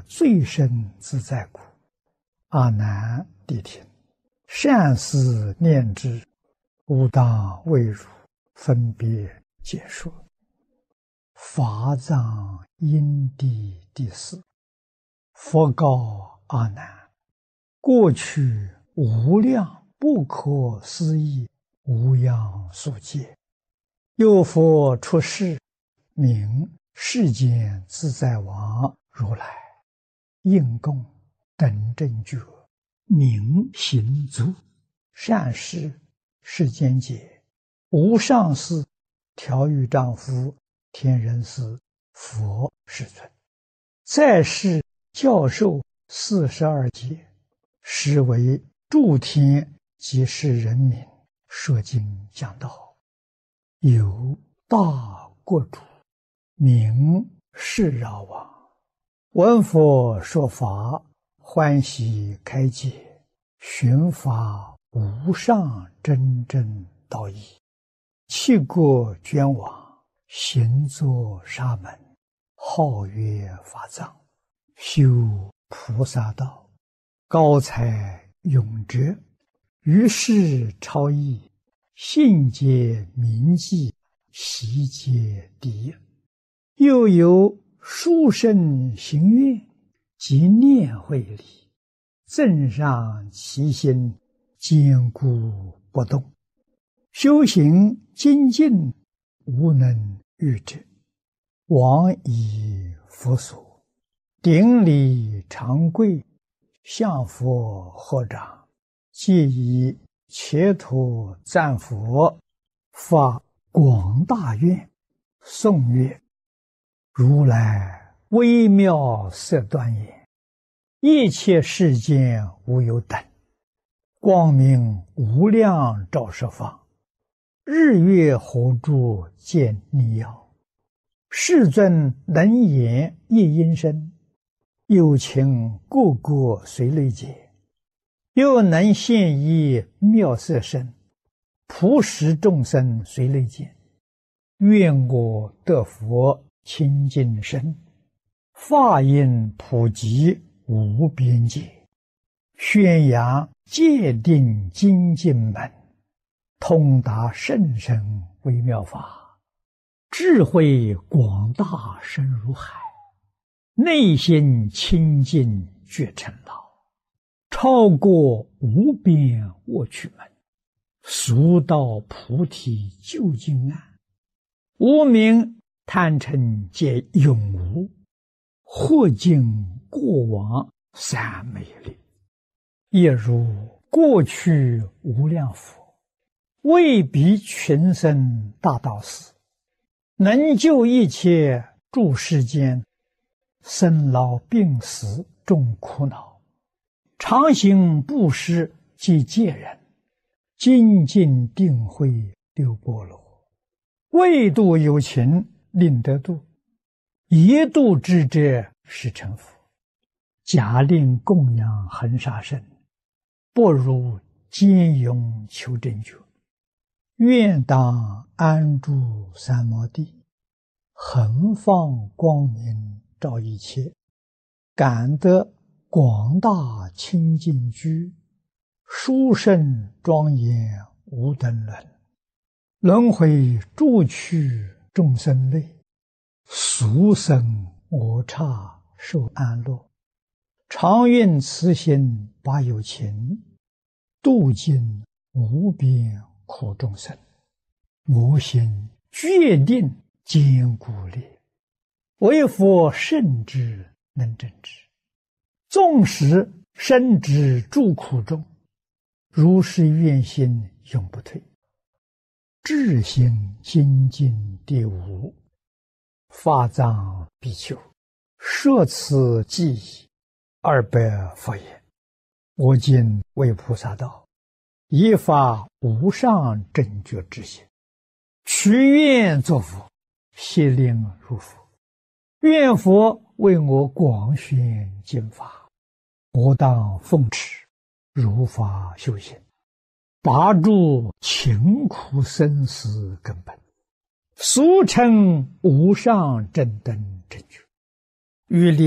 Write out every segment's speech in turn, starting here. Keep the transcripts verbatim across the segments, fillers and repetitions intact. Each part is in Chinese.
最深自在故。阿难谛听，善思念之，吾当为汝分别解说。法藏因地第四。佛告阿难：过去无量不可思议无量数劫，有佛出世，名世间自在王如来，应供等正觉，明行足，善事世间解，无上士、调御丈夫、天人师、佛世尊，在世教授四十二劫，实为诸天及世人民说经讲道。有大国主，名释饶王，闻佛说法，欢喜开解，寻法无上真正道义，弃国捐往，行作沙门，号曰法藏，修菩萨道，高才永哲，于世超逸，信解明记，习皆第一。又有殊胜行愿及念慧力，增上其心，坚固不动，修行精进，无能御者。往以佛所，顶礼长跪，向佛合掌，即以切土赞佛，发广大愿，颂曰：如来微妙色端严，一切世间无有等，光明无量照十方，日月火柱见逆耀，世尊能言一音声，有情个个随类解，又能现一妙色身，普使众生随类见。愿我得佛清净身，法音普及无边界，宣扬戒定精进门，通达甚深微妙法，智慧广大深如海，内心清净觉成老，超过无边卧趣门，速到菩提究竟岸，无明贪嗔皆永无，或尽过往三昧力。亦如过去无量佛，为彼群生大道士，能救一切诸世间生老病死众苦恼，常行布施及戒人，精进定慧六波罗，为度有情令得度，一度之者是成佛。假令供养恒沙身，不如坚勇求真觉。愿当安住三摩地，恒放光明照一切，感得广大清净居，殊胜庄严无等伦。轮回诸趣众生类，俗生我刹受安乐。常愿慈心把有情，度尽无边苦众生。我心决定坚固力，为佛圣之能证之。纵使身之诸苦中，如是愿心永不退。智行精进第五。法藏比丘，摄此记忆二百佛言：我今为菩萨道，以发无上正觉之心，许愿作佛，悉令如佛。愿佛为我广宣经法，我当奉持，如法修行，拔诸勤苦生死根本，俗称无上正等正觉，欲令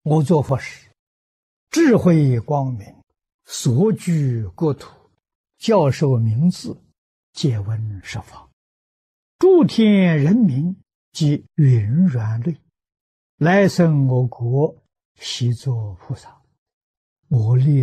我做佛时，智慧光明，所居国土，教授名字，借闻十方，诸天人民及云软类，来生我国，悉作菩萨。我立